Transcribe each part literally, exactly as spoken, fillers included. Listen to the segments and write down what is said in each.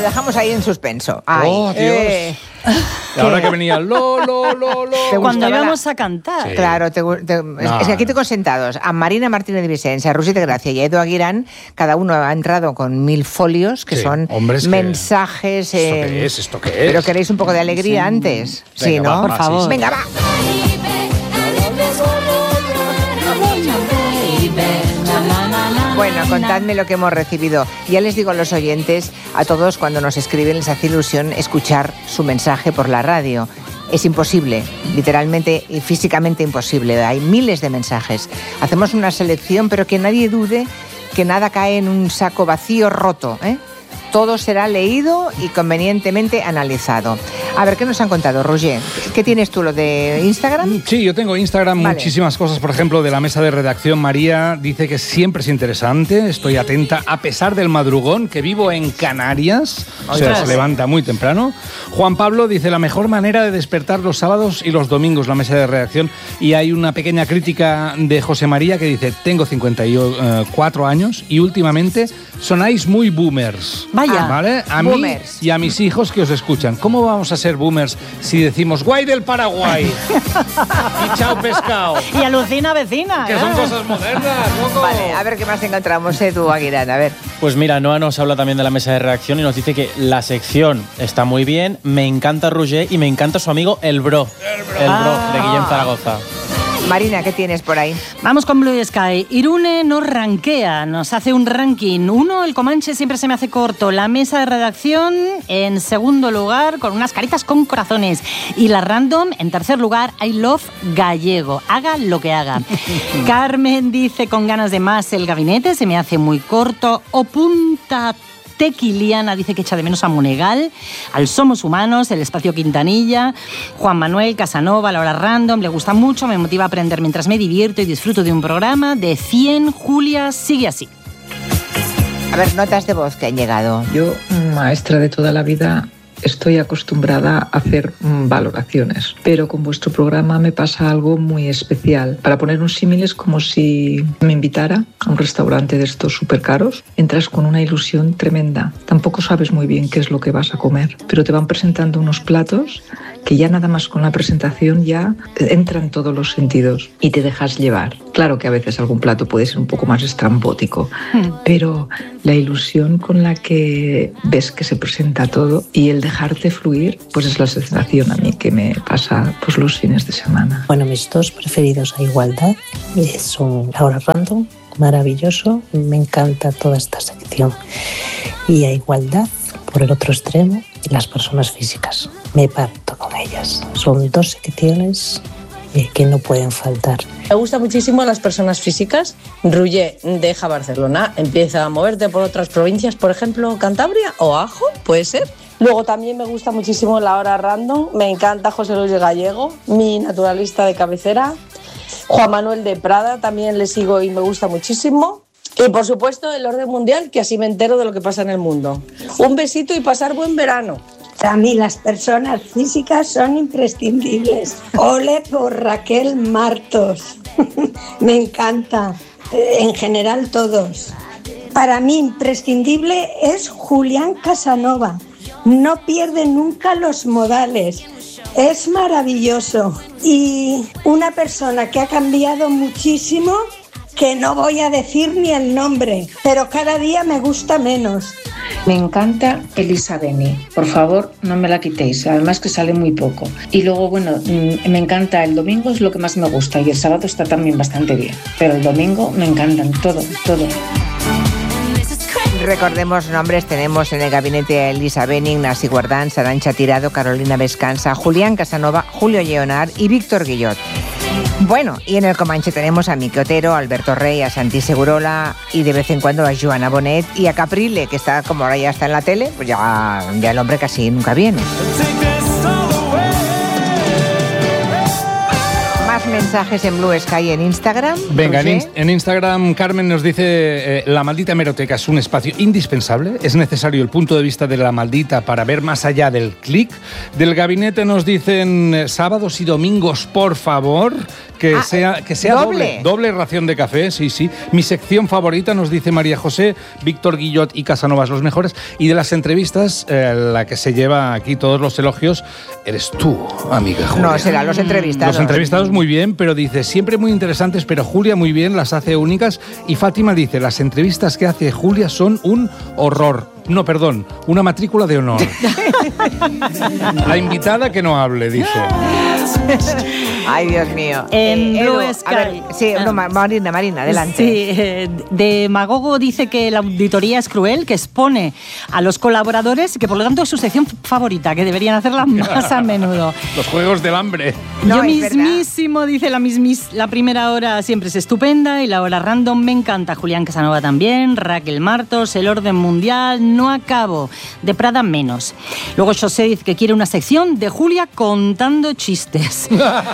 dejamos ahí en suspenso. Ay, ¡Oh, Dios! Eh. Y ahora que venía lo, lo, lo, lo. Cuando íbamos a cantar. Sí. Claro, te, te, no. es que aquí tengo sentados a Marina Martínez de Vicens, a Roger de Gracia y a Edu Aguirán. Cada uno ha entrado con mil folios, que sí. son Hombres mensajes. Que... ¿Esto qué es? ¿Esto qué es? Pero queréis un poco de alegría sí. antes. Venga, sí, ¿no? Va, Por va, favor. Sí, sí. Venga, va. Bueno, contadme lo que hemos recibido. Ya les digo a los oyentes, a todos cuando nos escriben les hace ilusión escuchar su mensaje por la radio. Es imposible, literalmente y físicamente imposible. Hay miles de mensajes. Hacemos una selección, pero que nadie dude que nada cae en un saco vacío roto, ¿eh? Todo será leído y convenientemente analizado. A ver, ¿qué nos han contado, Roger? ¿Qué tienes tú, lo de Instagram? Sí, yo tengo Instagram, vale. Muchísimas cosas. Por ejemplo, de la mesa de redacción, María dice que siempre es interesante. Estoy atenta a pesar del madrugón, que vivo en Canarias. O sea, se levanta muy temprano. Juan Pablo dice, la mejor manera de despertar los sábados y los domingos, la mesa de redacción. Y hay una pequeña crítica de José María que dice, tengo cincuenta y cuatro años y últimamente sonáis muy boomers. Vaya, ¿vale? A boomers. mí y a mis hijos que os escuchan. ¿Cómo vamos a ser boomers si decimos guay del Paraguay y chao pescado? Y alucina vecina. Que ¿eh? son cosas modernas, loco. Vale, a ver qué más encontramos, Edu Aguirán, a ver. Pues mira, Noa nos habla también de la mesa de redacción y nos dice que la sección está muy bien, me encanta Roger y me encanta su amigo El Bro. El Bro, El Bro ah. de Guillem Zaragoza. Marina, ¿qué tienes por ahí? Vamos con Blue Sky. Irune nos rankea, nos hace un ranking. Uno, el Comanche siempre se me hace corto. La mesa de redacción en segundo lugar, con unas caritas con corazones. Y la Random en tercer lugar, I Love Gallego. Haga lo que haga. Carmen dice con ganas de más el gabinete, se me hace muy corto. O punta Tequiliana dice que echa de menos a Monegal, al Somos Humanos, el Espacio Quintanilla, Juan Manuel Casanova, la hora random, le gusta mucho, me motiva a aprender mientras me divierto y disfruto de un programa. De cien, Julia sigue así. A ver, notas de voz que han llegado. Yo, maestra de toda la vida, estoy acostumbrada a hacer valoraciones, pero con vuestro programa me pasa algo muy especial. Para poner un símil es como si me invitara a un restaurante de estos súper caros. Entras con una ilusión tremenda. Tampoco sabes muy bien qué es lo que vas a comer, pero te van presentando unos platos que ya nada más con la presentación ya entran todos los sentidos y te dejas llevar. Claro que a veces algún plato puede ser un poco más estrambótico, mm. pero la ilusión con la que ves que se presenta todo y el dejarte fluir, pues es la sensación a mí que me pasa pues los fines de semana. Bueno, mis dos preferidos a igualdad son La Hora Random, maravilloso, me encanta toda esta sección. Y a igualdad, por el otro extremo, las personas físicas. Me parto con ellas. Son dos secciones eh, que no pueden faltar. Me gusta muchísimo las personas físicas. Rulle, deja Barcelona, empieza a moverte por otras provincias, por ejemplo, Cantabria o Ajo, puede ser. Luego también me gusta muchísimo La Hora Random. Me encanta José Luis Gallego, mi naturalista de cabecera. Juan Manuel de Prada, también le sigo y me gusta muchísimo. Y por supuesto el orden mundial, que así me entero de lo que pasa en el mundo. Un besito y pasar buen verano. Para mí las personas físicas son imprescindibles. Ole por Raquel Martos. Me encanta. En general todos. Para mí imprescindible es Julián Casanova. No pierde nunca los modales. Es maravilloso. Y una persona que ha cambiado muchísimo, que no voy a decir ni el nombre, pero cada día me gusta menos. Me encanta Elisa Beni, por favor no me la quitéis, además que sale muy poco. Y luego, bueno, me encanta, el domingo es lo que más me gusta y el sábado está también bastante bien, pero el domingo me encantan, todo, todo. Recordemos nombres, tenemos en el gabinete a Elisa Beni, Nasi Guardans, Arantxa Tirado, Carolina Vescanza, Julián Casanova, Julio Lleonard y Víctor Guillot. Bueno, y en el Comanche tenemos a Miki Otero, a Alberto Rey, a Santi Segurola y de vez en cuando a Joana Bonet y a Caprile, que está, como ahora ya está en la tele, pues ya, ya el hombre casi nunca viene. Más más mensajes en Blue Sky en Instagram. Venga, en, in- en Instagram Carmen nos dice eh, la maldita hemeroteca es un espacio indispensable, es necesario el punto de vista de la maldita para ver más allá del clic. Del gabinete nos dicen eh, sábados y domingos, por favor, que Ah, sea, que sea doble. doble, doble ración de café, sí, sí. Mi sección favorita, nos dice María José, Víctor Guillot y Casanovas los mejores. Y de las entrevistas, eh, la que se lleva aquí todos los elogios, eres tú, amiga Julia. No, serán los entrevistados. Los entrevistados muy bien, pero dice, siempre muy interesantes, pero Julia muy bien, las hace únicas. Y Fátima dice, las entrevistas que hace Julia son un horror. No, perdón, una matrícula de honor. La invitada que no hable, dice. Ay, Dios mío. En Eh, Blue Edu, Sky. a ver, sí, no, Ma- Marina, Marina, adelante. Sí, eh, de Magogo dice que la auditoría es cruel, que expone a los colaboradores y que por lo tanto es su sección favorita, que deberían hacerla más a menudo. Los juegos del hambre. No, Yo es verdad. mismísimo, dice la mismis, la primera hora siempre es estupenda y la hora random me encanta. Julián Casanova también, Raquel Martos, el orden mundial, no acabo. De Prada menos. Luego José dice que quiere una sección de Julia contando chistes.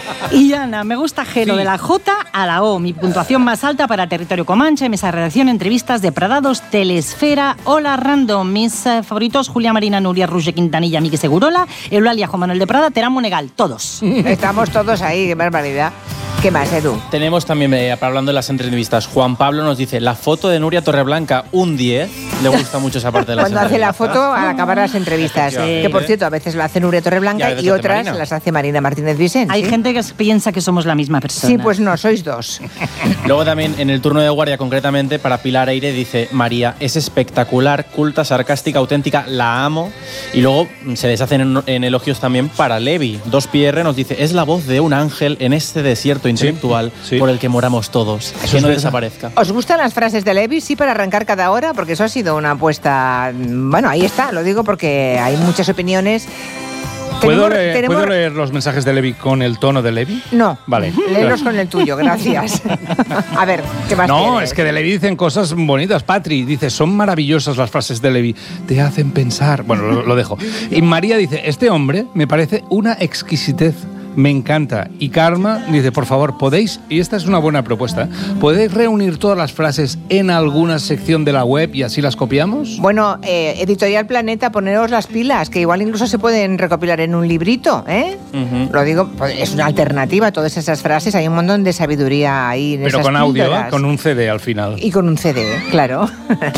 Y Ana, me gusta Gelo, Sí. de la J a la O. Mi puntuación más alta para Territorio Comanche, mesa de redacción, entrevistas de Pradados, Telesfera, Hola Random. Mis eh, favoritos, Julia Marina, Nuria Ruge, Quintanilla, Miki Segurola, Eulalia, Juan Manuel de Prada, Terán Monegal, todos. Estamos todos ahí, qué barbaridad. ¿Qué más, Edu? Tenemos también, eh, hablando de las entrevistas, Juan Pablo nos dice, la foto de Nuria Torreblanca, un diez. Le gusta mucho esa parte de las Cuando hace la entrevistas. foto al acabar las entrevistas. Sí. Que por cierto, a veces lo hace Nuria Y a Torreblanca veces y hace otras Marina. las hace Marina Martínez Vicente. Hay gente que piensa que somos la misma persona. Sí, pues no, sois dos. Luego también en el turno de guardia concretamente para Pilar Eire dice María es espectacular, culta, sarcástica, auténtica, la amo. Y luego mm, se deshacen en, en elogios también para Levi. dos P R nos dice es la voz de un ángel en este desierto intelectual sí. por el que moramos todos. Eso que es no verdad. desaparezca. ¿Os gustan las frases de Levi? Sí, para arrancar cada hora, porque eso ha sido una apuesta. Bueno, ahí está, lo digo porque hay muchas opiniones. ¿Puedo, Tenemos- leer, tenemos- ¿Puedo leer los mensajes de Levi con el tono de Levi? No. Vale. Léelos con el tuyo, gracias. A ver, ¿qué más No, tienes? es que de Levi dicen cosas bonitas. Patri dice, son maravillosas las frases de Levi. Te hacen pensar. Bueno, lo, lo dejo. Y María dice, este hombre me parece una exquisitez. Me encanta. Y Karma dice, por favor, podéis, y esta es una buena propuesta, ¿podéis reunir todas las frases en alguna sección de la web y así las copiamos? Bueno, eh, Editorial Planeta, poneros las pilas, que igual incluso se pueden recopilar en un librito, ¿eh? Ujú. Lo digo, pues, es una alternativa a todas esas frases, hay un montón de sabiduría ahí en Pero esas con audio, píldoras. ¿eh? Con un C D al final. Y con un C D, claro.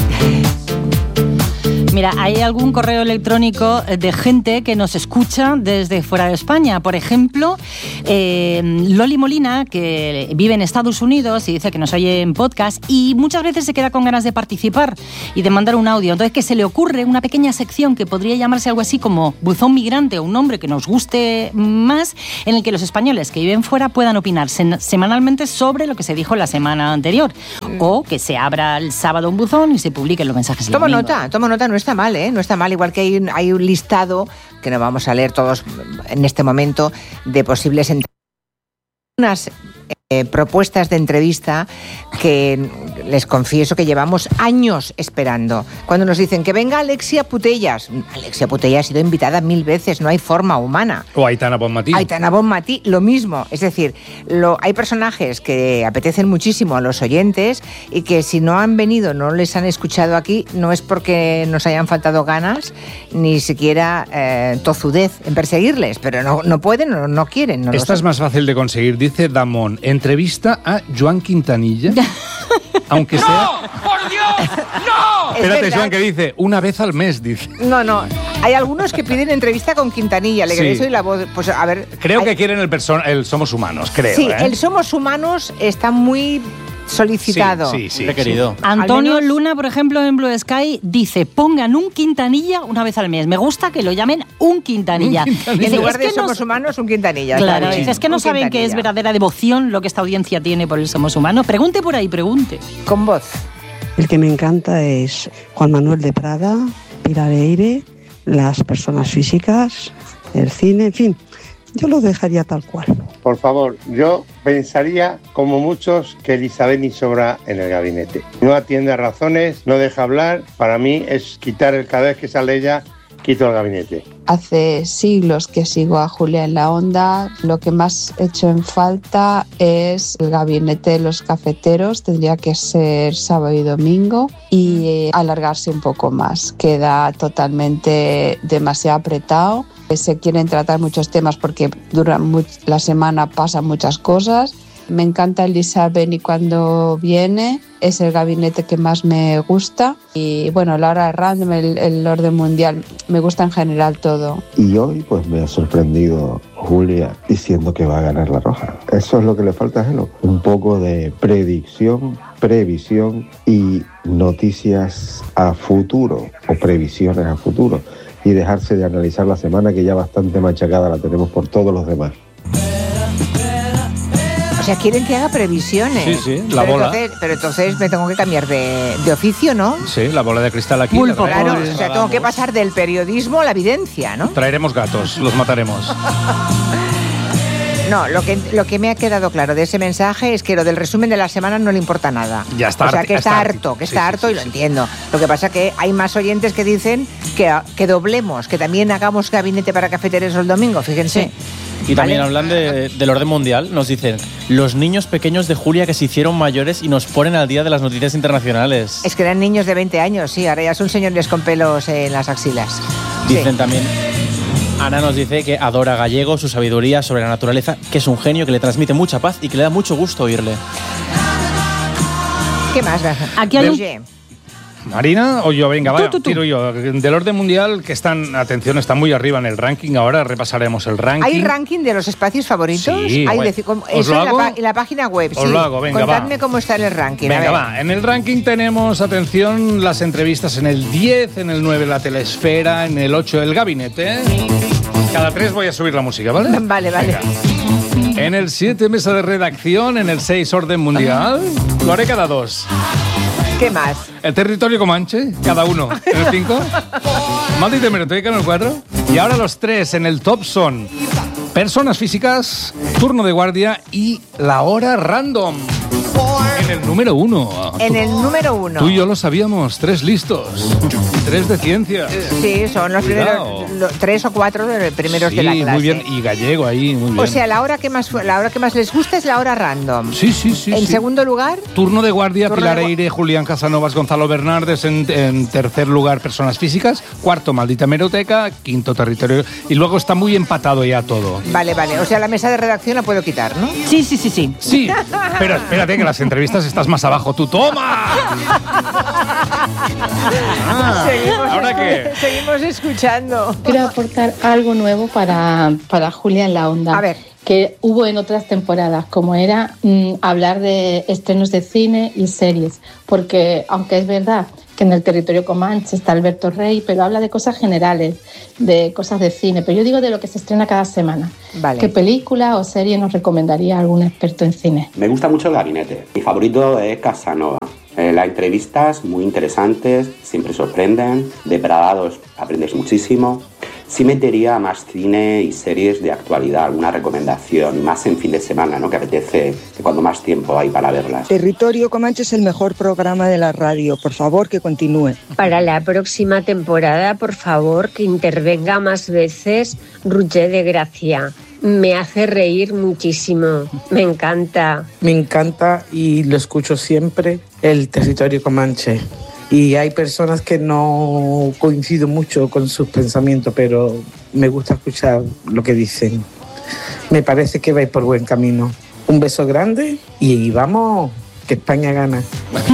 Mira, hay algún correo electrónico de gente que nos escucha desde fuera de España. Por ejemplo, eh, Loli Molina, que vive en Estados Unidos y dice que nos oye en podcast y muchas veces se queda con ganas de participar y de mandar un audio. Entonces, que se le ocurre una pequeña sección que podría llamarse algo así como Buzón Migrante, o un nombre que nos guste más, en el que los españoles que viven fuera puedan opinar sen- semanalmente sobre lo que se dijo la semana anterior. O que se abra el sábado un buzón y se publiquen los mensajes el Toma domingo. nota, toma nota, no está mal, ¿eh? No está mal, igual que hay un, hay un listado, que no vamos a leer todos en este momento, de posibles entrevistas. Unas eh, propuestas de entrevista que les confieso que llevamos años esperando. Cuando nos dicen que venga Alexia Putellas. Alexia Putellas ha sido invitada mil veces, no hay forma humana. O Aitana Bonmatí. Aitana Bonmatí, lo mismo. Es decir, lo, hay personajes que apetecen muchísimo a los oyentes y que si no han venido, no les han escuchado aquí, no es porque nos hayan faltado ganas, ni siquiera eh, tozudez en perseguirles, pero no, no pueden o no quieren. No lo Esta sé. es más fácil de conseguir, dice Damón. Entrevista a Joan Quintanilla. Aunque sea. ¡Por Dios! ¡No! Es Espérate, verdad. Joan, que dice una vez al mes, dice. No, no. Hay algunos que piden entrevista con Quintanilla. Le Sí. queréis oír la voz. Pues a ver. Creo hay- que quieren el, person el Somos Humanos, creo. Sí, ¿eh? el Somos Humanos está muy solicitado. Sí, sí, sí, Requerido. sí. Antonio Al menos- Luna, por ejemplo, en Blue Sky, dice, pongan un Quintanilla una vez al mes. Me gusta que lo llamen un Quintanilla. En Dice, lugar es de que no- Somos Humanos, un Quintanilla. Claro, está bien. dice, es que no Un saben que es Quintanilla. verdadera devoción lo que esta audiencia tiene por el Somos Humanos. Pregunte por ahí, pregunte. Con voz. El que me encanta es Juan Manuel de Prada, Pilar Eire, las personas físicas, el cine, en fin, yo lo dejaría tal cual. Por favor, yo pensaría, como muchos, que Elizabeth ni sobra en el gabinete. No atiende a razones, no deja hablar. Para mí es quitar el cada vez que sale ella, quito el gabinete. Hace siglos que sigo a Julia en la Onda. Lo que más he hecho en falta es el gabinete de los cafeteros. Tendría que ser sábado y domingo y alargarse un poco más. Queda totalmente demasiado apretado. Se quieren tratar muchos temas porque durante la semana pasan muchas cosas. Me encanta Elisa Beni cuando viene, es el gabinete que más me gusta. Y bueno, la hora random, el, el orden mundial, me gusta en general todo. Y hoy pues me ha sorprendido Julia diciendo que va a ganar la Roja. Eso es lo que le falta a Gelo. Un poco de predicción, previsión y noticias a futuro o previsiones a futuro. Y dejarse de analizar la semana que ya bastante machacada la tenemos por todos los demás. O sea, quieren que haga previsiones. Sí, sí, la pero bola. Entonces, pero entonces me tengo que cambiar de, de oficio, ¿no? Sí, la bola de cristal aquí. Pulpo, claro, o sea, tengo que pasar del periodismo a la evidencia, ¿no? Traeremos gatos, los mataremos. No, lo que, lo que me ha quedado claro de ese mensaje es que lo del resumen de la semana no le importa nada. Ya está. O sea, que está, está harto, que sí, está sí, harto sí, y lo sí. entiendo. Lo que pasa es que hay más oyentes que dicen que, que doblemos, que también hagamos gabinete para cafeteros el domingo, fíjense. Sí. Y también ¿Vale? hablan de, del orden mundial, nos dicen, los niños pequeños de Julia que se hicieron mayores y nos ponen al día de las noticias internacionales. Es que eran niños de veinte años, sí, ahora ya son señores con pelos en las axilas. Dicen sí. también, Ana nos dice que adora a Gallego, su sabiduría sobre la naturaleza, que es un genio que le transmite mucha paz y que le da mucho gusto oírle. ¿Qué más? Aquí hay un... Marina o yo, venga, vaya, tú, tú, tú. tiro yo. Del orden mundial, que están, atención, está muy arriba en el ranking. Ahora repasaremos el ranking. ¿Hay ranking de los espacios favoritos? Sí, Hay bueno. de, como, ¿Os eso lo en, hago? La, en la página web, Os sí. lo hago, venga, Contadme va. cómo está en el ranking. Venga, a ver. va. En el ranking tenemos, atención, las entrevistas en el diez, en el nueve la telesfera, en el ocho el gabinete. Cada tres voy a subir la música, ¿vale? Vale, vale. Venga. En el siete mesa de redacción, en el seis orden mundial. Lo haré cada dos. ¿Qué más? El territorio Comanche, cada uno. En el cinco. Maldita Hemeroteca en el cuatro. Y ahora los tres en el top son personas físicas, turno de guardia y la hora random. En el número uno. En el número uno. Tú y yo lo sabíamos, tres listos. Tres de ciencia. Sí, son los Cuidado. primeros, los, tres o cuatro primeros Sí, de la clase. muy bien. Y Gallego ahí, muy bien. O sea, la hora que más la hora que más les gusta es la hora random. Sí, sí, sí. En sí. segundo lugar, turno de guardia, Turno Pilar de gua- Eire, Julián Casanovas, Gonzalo Bernardes. En, en tercer lugar, personas físicas. Cuarto, maldita hemeroteca. Quinto, territorio. Y luego está muy empatado ya todo. vale, vale. O sea, la mesa de redacción la puedo quitar, ¿no? Sí, sí, sí, sí. Sí, pero espérate que las entrevistas estás más abajo. ¡Tú toma! Ah, Seguimos, ¿ahora qué? Seguimos escuchando. Quiero aportar algo nuevo para, para Julia en la Onda. A ver. Que hubo en otras temporadas, como era mm, hablar de estrenos de cine y series. Porque, aunque es verdad que en el territorio Comanche está Alberto Rey, pero habla de cosas generales, de cosas de cine. Pero yo digo de lo que se estrena cada semana. Vale. ¿Qué película o serie nos recomendaría algún experto en cine? Me gusta mucho el gabinete. Mi favorito es Casanova. Eh, las entrevistas muy interesantes, siempre sorprenden. De Bradados aprendes muchísimo. Sí metería más cine y series de actualidad, alguna recomendación, más en fin de semana, ¿no? Que apetece, que cuando más tiempo hay para verlas. Territorio Comanche es el mejor programa de la radio. Por favor, que continúe. Para la próxima temporada, por favor, que intervenga más veces Roger de Gracia. Me hace reír muchísimo. Me encanta. Me encanta y lo escucho siempre, el territorio Comanche. Y hay personas que no coincido mucho con sus pensamientos, pero me gusta escuchar lo que dicen. Me parece que vais por buen camino. Un beso grande y vamos, que España gana.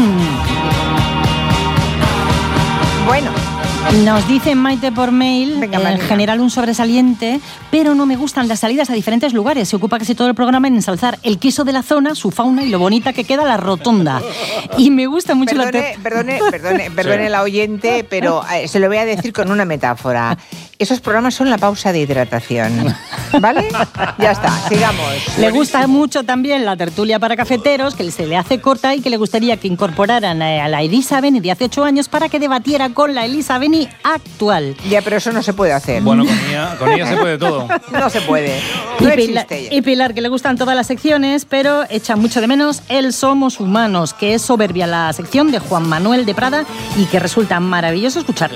Bueno. Nos dice Maite por mail, Venga, en Marina. general un sobresaliente, pero no me gustan las salidas a diferentes lugares. Se ocupa casi todo el programa en ensalzar el queso de la zona, su fauna y lo bonita que queda la rotonda. Y me gusta mucho Perdone, la... te- perdone, perdone, perdone Sí. la oyente, pero eh, se lo voy a decir con una metáfora. Esos programas son la pausa de hidratación. ¿Vale? Ya está, sigamos. Le gusta mucho también la tertulia para cafeteros, que se le hace corta y que le gustaría que incorporaran eh, a la Elisa Beni de hace ocho años para que debatiera con la Elisa Beni actual. Ya, pero eso no se puede hacer. Bueno, con ella, con ella se puede todo. No se puede. No y, Pilar, existe. y Pilar, que le gustan todas las secciones, pero echa mucho de menos el Somos Humanos, que es soberbia la sección de Juan Manuel de Prada y que resulta maravilloso escucharle.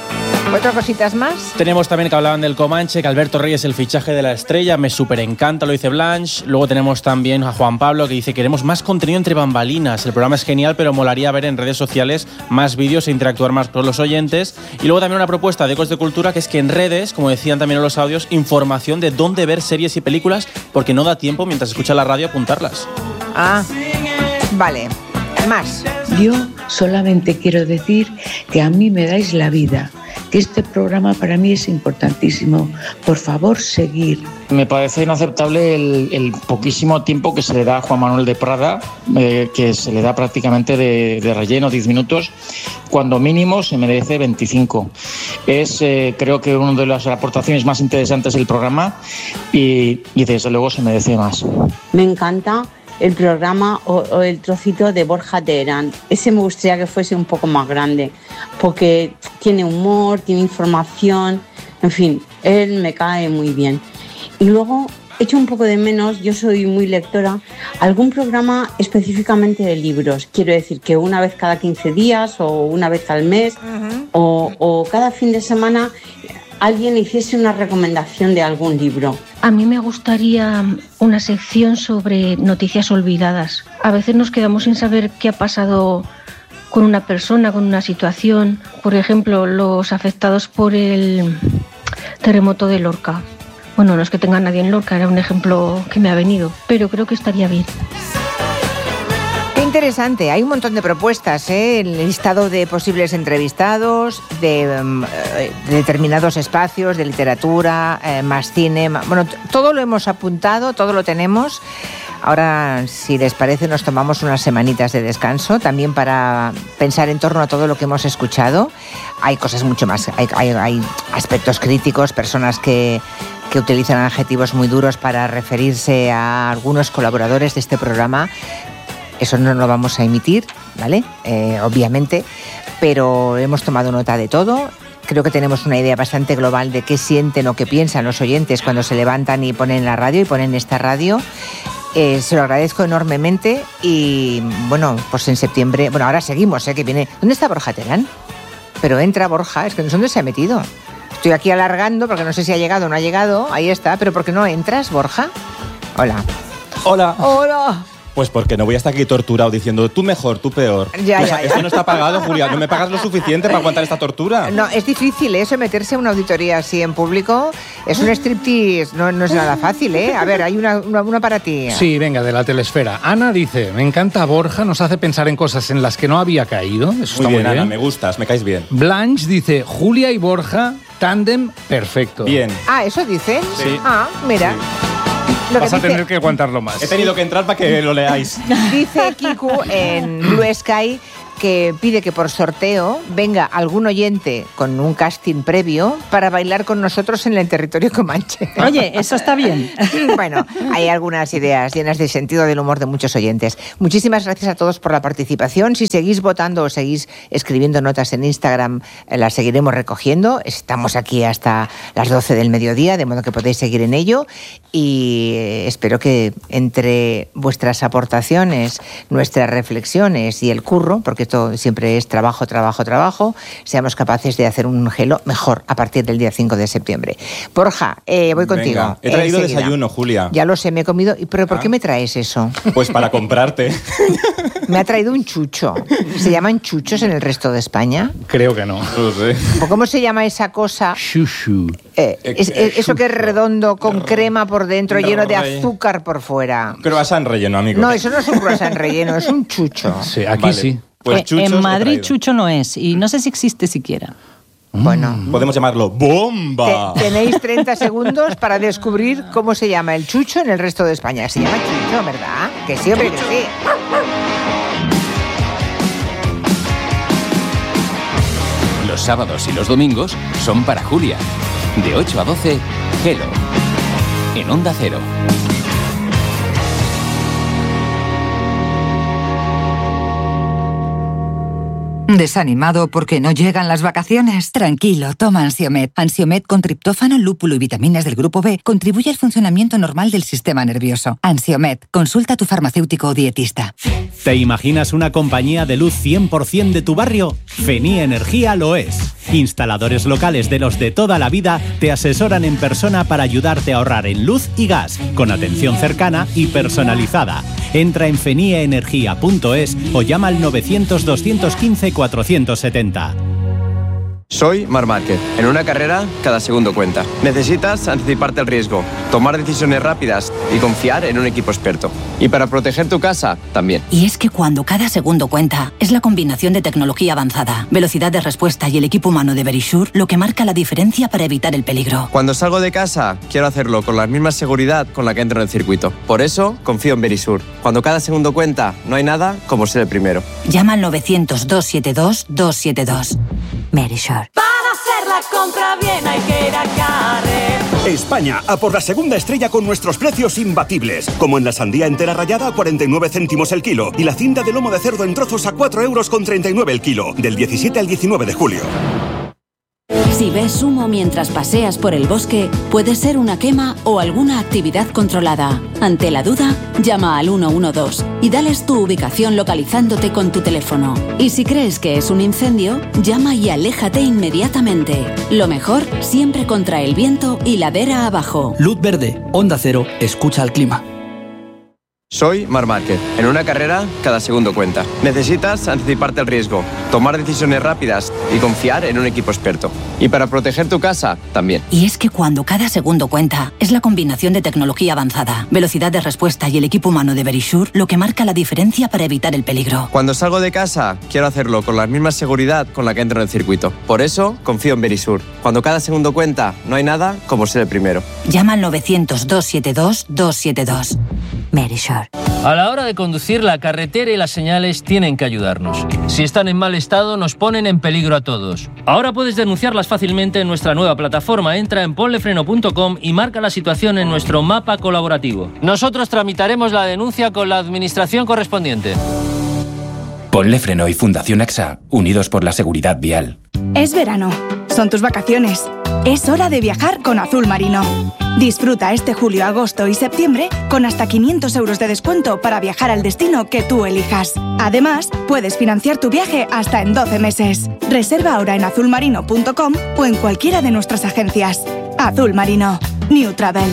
¿Cuatro cositas más? Tenemos también que hablaban del Comanche, que Alberto Reyes el fichaje de la estrella, me súper encanta, lo dice Blanche. Luego tenemos también a Juan Pablo que dice, queremos más contenido entre bambalinas, el programa es genial, pero molaría ver en redes sociales más vídeos e interactuar más con los oyentes. Y luego también una propuesta de Ecos de Cultura, que es que en redes, como decían también en los audios, información de dónde ver series y películas, porque no da tiempo mientras escucha la radio apuntarlas. Ah, vale. Más. Yo solamente quiero decir que a mí me dais la vida, que este programa para mí es importantísimo. Por favor, seguir. Me parece inaceptable el, el poquísimo tiempo que se le da a Juan Manuel de Prada, eh, que se le da prácticamente de, de relleno, diez minutos, cuando mínimo se merece veinticinco. Es, eh, creo que una de las aportaciones más interesantes del programa y, y desde luego se merece más. Me encanta el programa o, o el trocito de Borja Terán. Ese me gustaría que fuese un poco más grande, porque tiene humor, tiene información, en fin, él me cae muy bien. Y luego echo un poco de menos, yo soy muy lectora, algún programa específicamente de libros. Quiero decir que una vez cada quince días o una vez al mes uh-huh. o, o cada fin de semana alguien hiciese una recomendación de algún libro. A mí me gustaría una sección sobre noticias olvidadas. A veces nos quedamos sin saber qué ha pasado con una persona, con una situación. Por ejemplo, los afectados por el terremoto de Lorca. Bueno, no es que tenga nadie en Lorca, era un ejemplo que me ha venido, pero creo que estaría bien. Qué interesante, hay un montón de propuestas, ¿eh? El listado de posibles entrevistados, de, um, de determinados espacios, de literatura, eh, más cine, más, bueno, t- todo lo hemos apuntado, todo lo tenemos. Ahora, si les parece, nos tomamos unas semanitas de descanso, también para pensar en torno a todo lo que hemos escuchado. Hay cosas mucho más, hay, hay, hay aspectos críticos, personas que... que utilizan adjetivos muy duros para referirse a algunos colaboradores de este programa. Eso no lo vamos a emitir, ¿vale? Eh, obviamente, pero hemos tomado nota de todo. Creo que tenemos una idea bastante global de qué sienten o qué piensan los oyentes cuando se levantan y ponen la radio y ponen esta radio. Eh, se lo agradezco enormemente y, bueno, pues en septiembre... Bueno, ahora seguimos, ¿eh? Que viene... ¿Dónde está Borja Terán? Pero entra Borja, es que no sé dónde se ha metido. Estoy aquí alargando porque no sé si ha llegado o no ha llegado. Ahí está, pero ¿por qué no entras, Borja? Hola. Hola. Hola. Pues porque no voy a estar aquí torturado diciendo tú mejor, tú peor. Ya, pues ya, ya. Esto no está pagado, Julia. ¿No me pagas lo suficiente para aguantar esta tortura? No, es difícil, ¿eh? Someterse a una auditoría así en público. Es un striptease, no, no es nada fácil, ¿eh? A ver, hay una, una, una para ti. Sí, venga, de la telesfera. Ana dice, me encanta Borja, nos hace pensar en cosas en las que no había caído. Eso muy está bien, muy bien. Ana, me gustas, me caes bien. Blanche dice, Julia y Borja, tándem perfecto. Bien. Ah, ¿eso dicen? Sí. Ah, mira. Sí. Lo Vas que a dice, tener que aguantarlo más. He tenido que entrar para que lo leáis. Dice Kiku en Blue Sky que pide que por sorteo venga algún oyente con un casting previo para bailar con nosotros en el territorio comanche. Oye, eso está bien. Bueno, hay algunas ideas llenas de sentido del humor de muchos oyentes. Muchísimas gracias a todos por la participación. Si seguís votando o seguís escribiendo notas en Instagram, las seguiremos recogiendo. Estamos aquí hasta las doce del mediodía, de modo que podéis seguir en ello. Y espero que entre vuestras aportaciones, nuestras reflexiones y el curro, porque esto siempre es trabajo, trabajo, trabajo, seamos capaces de hacer un Gelo mejor a partir del día cinco de septiembre. Borja, eh, voy contigo. Venga, he traído enseguida. desayuno, Julia. Ya lo sé, me he comido. ¿Pero por qué me traes eso? Pues para comprarte. Me ha traído un chucho. ¿Se llaman chuchos en el resto de España? Creo que no. No sé. ¿Cómo se llama esa cosa? Shushu. Eh, es, es, eso que es redondo, con crema por dentro, lleno de Rey. azúcar por fuera. Croissant relleno, amigo. No, eso no es un croissant relleno, es un chucho. Sí, aquí Vale. sí. Pues Eh, chuchos en he Madrid traído. chucho no es, y no sé si existe siquiera. Bueno. Podemos llamarlo bomba. Te- tenéis treinta segundos para descubrir cómo se llama el chucho en el resto de España. Se llama chucho, ¿verdad? Que sí, hombre, que sí. Los sábados y los domingos son para Julia. De ocho a doce, Gelo. En Onda Cero. ¿Desanimado porque no llegan las vacaciones? Tranquilo, toma Ansiomed. Ansiomed con triptófano, lúpulo y vitaminas del grupo B contribuye al funcionamiento normal del sistema nervioso. Ansiomed, consulta a tu farmacéutico o dietista. ¿Te imaginas una compañía de luz cien por ciento de tu barrio? Feni Energía lo es. Instaladores locales de los de toda la vida te asesoran en persona para ayudarte a ahorrar en luz y gas, con atención cercana y personalizada. Entra en fenieenergia punto es o llama al novecientos, doscientos quince, cuatrocientos setenta. Soy Marc Márquez. En una carrera, cada segundo cuenta. Necesitas anticiparte al riesgo, tomar decisiones rápidas y confiar en un equipo experto. Y para proteger tu casa, también. Y es que cuando cada segundo cuenta, es la combinación de tecnología avanzada, velocidad de respuesta y el equipo humano de Verisure lo que marca la diferencia para evitar el peligro. Cuando salgo de casa, quiero hacerlo con la misma seguridad con la que entro en el circuito. Por eso, confío en Verisure. Cuando cada segundo cuenta, no hay nada como ser el primero. Llama al novecientos, doscientos setenta y dos, doscientos setenta y dos. Verisure. Para hacer la compra bien hay que ir a Carrefour. España, a por la segunda estrella con nuestros precios imbatibles. Como en la sandía entera rallada a cuarenta y nueve céntimos el kilo y la cinta de lomo de cerdo en trozos a cuatro euros con treinta y nueve el kilo. Del diecisiete al diecinueve de julio. Si ves humo mientras paseas por el bosque, puede ser una quema o alguna actividad controlada. Ante la duda, llama al uno uno dos y dales tu ubicación localizándote con tu teléfono. Y si crees que es un incendio, llama y aléjate inmediatamente. Lo mejor, siempre contra el viento y ladera abajo. Luz verde, Onda Cero, escucha al clima. Soy Marc Márquez. En una carrera, cada segundo cuenta. Necesitas anticiparte al riesgo, tomar decisiones rápidas y confiar en un equipo experto. Y para proteger tu casa, también. Y es que cuando cada segundo cuenta, es la combinación de tecnología avanzada, velocidad de respuesta y el equipo humano de Verisure lo que marca la diferencia para evitar el peligro. Cuando salgo de casa, quiero hacerlo con la misma seguridad con la que entro en el circuito. Por eso, confío en Verisure. Cuando cada segundo cuenta, no hay nada como ser el primero. Llama al novecientos, doscientos setenta y dos, doscientos setenta y dos. Verisure. A la hora de conducir, la carretera y las señales tienen que ayudarnos. Si están en mal estado, nos ponen en peligro a todos. Ahora puedes denunciarlas fácilmente en nuestra nueva plataforma. Entra en ponlefreno punto com y marca la situación en nuestro mapa colaborativo. Nosotros tramitaremos la denuncia con la administración correspondiente. Ponle Freno y Fundación A X A, unidos por la seguridad vial. Es verano, son tus vacaciones. Es hora de viajar con Azul Marino. Disfruta este julio, agosto y septiembre con hasta quinientos euros de descuento para viajar al destino que tú elijas. Además, puedes financiar tu viaje hasta en doce meses. Reserva ahora en azul marino punto com o en cualquiera de nuestras agencias. Azul Marino. New Travel.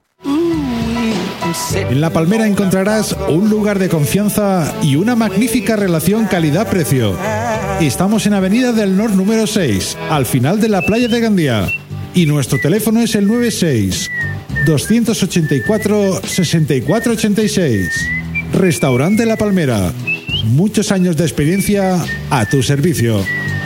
En La Palmera encontrarás un lugar de confianza y una magnífica relación calidad-precio. Estamos en Avenida del Nor número seis, al final de la playa de Gandía. Y nuestro teléfono es el noventa y seis, doscientos ochenta y cuatro, sesenta y cuatro ochenta y seis. Restaurante La Palmera. Muchos años de experiencia a tu servicio.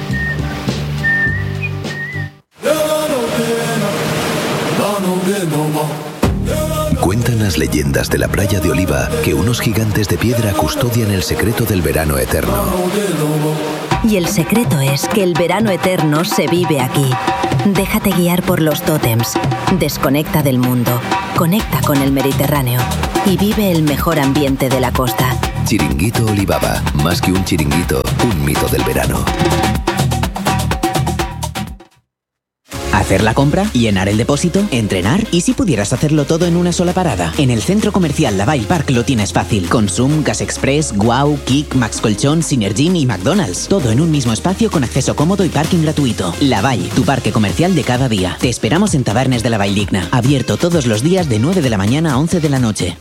Cuentan las leyendas de la playa de Oliva que unos gigantes de piedra custodian el secreto del verano eterno. Y el secreto es que el verano eterno se vive aquí. Déjate guiar por los tótems. Desconecta del mundo. Conecta con el Mediterráneo. Y vive el mejor ambiente de la costa. Chiringuito Olivaba. Más que un chiringuito, un mito del verano. Hacer la compra, llenar el depósito, entrenar y si pudieras hacerlo todo en una sola parada. En el centro comercial Lavalle Park lo tienes fácil. Consum, Gas Express, Guau, Kik, Max Colchón, Synergin y McDonald's. Todo en un mismo espacio con acceso cómodo y parking gratuito. Lavalle, tu parque comercial de cada día. Te esperamos en Tabernes de la Valldigna. Abierto todos los días de nueve de la mañana a once de la noche.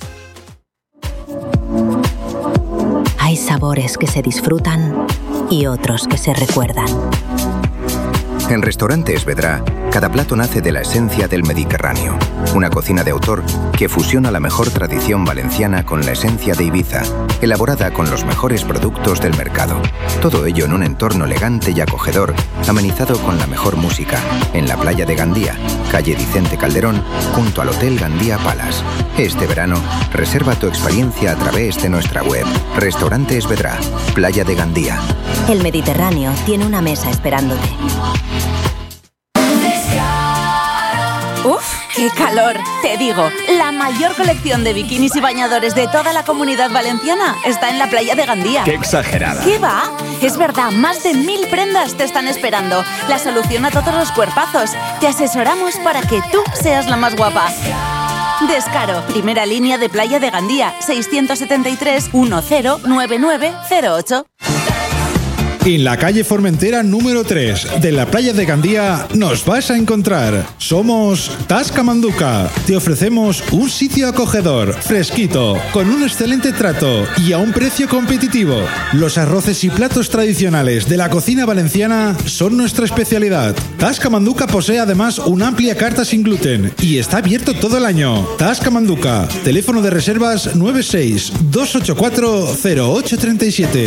Hay sabores que se disfrutan y otros que se recuerdan. En Restaurantes Vedrà, cada plato nace de la esencia del Mediterráneo. Una cocina de autor que fusiona la mejor tradición valenciana con la esencia de Ibiza, elaborada con los mejores productos del mercado. Todo ello en un entorno elegante y acogedor, amenizado con la mejor música, en la playa de Gandía, calle Vicente Calderón, junto al Hotel Gandía Palace. Este verano, reserva tu experiencia a través de nuestra web. Restaurantes Vedrà, Playa de Gandía. El Mediterráneo tiene una mesa esperándote. ¡Uf! ¡Qué calor! calor! Te digo, la mayor colección de bikinis y bañadores de toda la Comunidad Valenciana está en la playa de Gandía. ¡Qué exagerada! ¿Qué va? Es verdad, más de mil prendas te están esperando. La solución a todos los cuerpazos. Te asesoramos para que tú seas la más guapa. Descaro, primera línea de playa de Gandía, seiscientos setenta y tres, diez, noventa y nueve cero ocho. En la calle Formentera número tres de la playa de Gandía nos vas a encontrar. Somos Tasca Manduca. Te ofrecemos un sitio acogedor, fresquito, con un excelente trato y a un precio competitivo. Los arroces y platos tradicionales de la cocina valenciana son nuestra especialidad. Tasca Manduca posee además una amplia carta sin gluten y está abierto todo el año. Tasca Manduca. Teléfono de reservas nueve seis dos ocho cuatro cero ocho tres siete.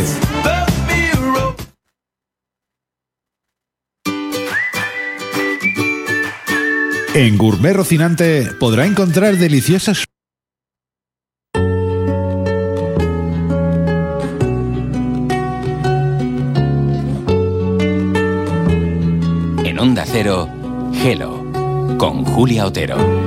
En Gourmet Rocinante podrá encontrar deliciosas... En Onda Cero, Hello, con Julia Otero.